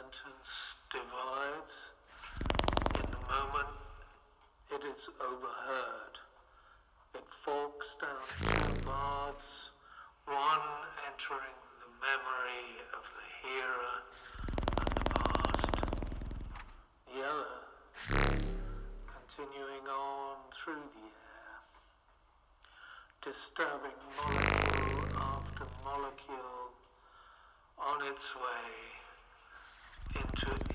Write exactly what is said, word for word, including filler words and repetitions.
sentence divides. In the moment it is overheard. It forks down two paths, one entering the memory of the hearer and the past, the other continuing on through the air, disturbing molecule after molecule on its way into